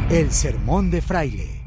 El sermón de Fraile.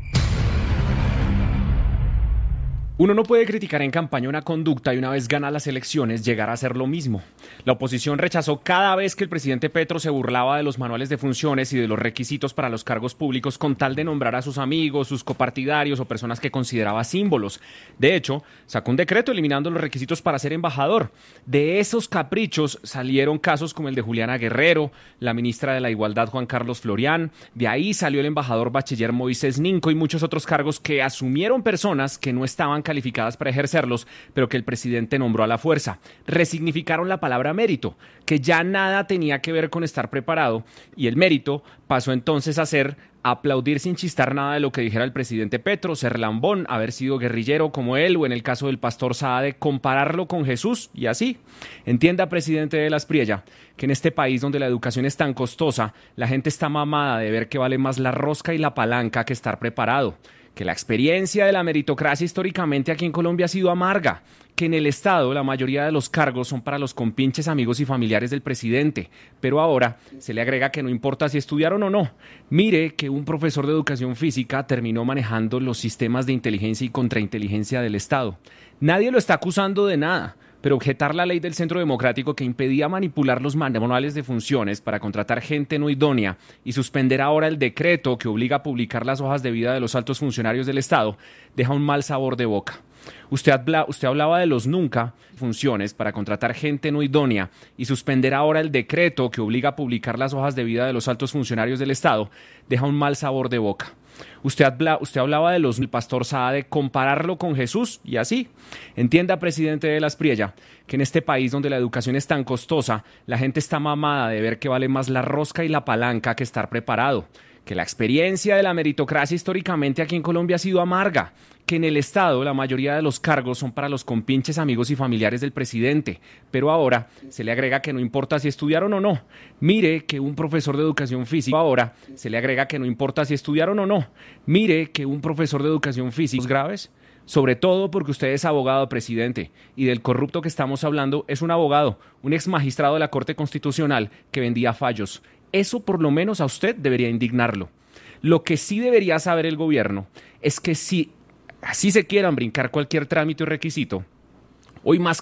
Uno no puede criticar en campaña una conducta y una vez gana las elecciones llegar a hacer lo mismo. La oposición rechazó cada vez que el presidente Petro se burlaba de los manuales de funciones y de los requisitos para los cargos públicos con tal de nombrar a sus amigos, sus copartidarios o personas que consideraba símbolos. De hecho, sacó un decreto eliminando los requisitos para ser embajador. De esos caprichos salieron casos como el de Juliana Guerrero, la ministra de la Igualdad Juan Carlos Florián, de ahí salió el embajador bachiller Moisés Ninco y muchos otros cargos que asumieron personas que no estaban calificadas para ejercerlos, pero que el presidente nombró a la fuerza. Resignificaron la palabra mérito, que ya nada tenía que ver con estar preparado, y el mérito pasó entonces a ser aplaudir sin chistar nada de lo que dijera el presidente Petro, ser lambón, haber sido guerrillero como él, o en el caso del pastor Saade, compararlo con Jesús, y así. Entienda, presidente de las Priella, que en este país donde la educación es tan costosa, la gente está mamada de ver que vale más la rosca y la palanca que estar preparado, que la experiencia de la meritocracia históricamente aquí en Colombia ha sido amarga, que en el Estado la mayoría de los cargos son para los compinches amigos y familiares del presidente, pero ahora se le agrega que no importa si estudiaron o no. Mire que un profesor de educación física terminó manejando los sistemas de inteligencia y contrainteligencia del Estado. Nadie lo está acusando de nada, pero objetar la ley del Centro Democrático que impedía manipular los manuales de funciones para contratar gente no idónea y suspender ahora el decreto que obliga a publicar las hojas de vida de los altos funcionarios del Estado deja un mal sabor de boca. Usted hablaba de los nunca funciones para contratar gente no idónea y suspender ahora el decreto que obliga a publicar las hojas de vida de los altos funcionarios del Estado deja un mal sabor de boca. Usted hablaba de el pastor Saade, compararlo con Jesús, y así. Entienda, presidente de las Priella, que en este país donde la educación es tan costosa, la gente está mamada de ver que vale más la rosca y la palanca que estar preparado, que la experiencia de la meritocracia históricamente aquí en Colombia ha sido amarga, que en el Estado la mayoría de los cargos son para los compinches amigos y familiares del presidente, pero ahora se le agrega que no importa si estudiaron o no. Mire que un profesor de educación física, graves, sobre todo porque usted es abogado, presidente, y del corrupto que estamos hablando es un abogado, un ex magistrado de la Corte Constitucional que vendía fallos. Eso por lo menos a usted debería indignarlo. Lo que sí debería saber el gobierno es que si así se quieran brincar cualquier trámite o requisito, hoy más